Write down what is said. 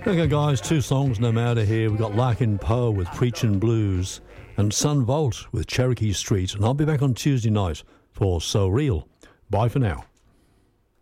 Okay, guys, two songs no matter here. We've got Larkin Poe with Preachin' Blues and Sun Volt with Cherokee Street. And I'll be back on Tuesday night for So Real. Bye for now.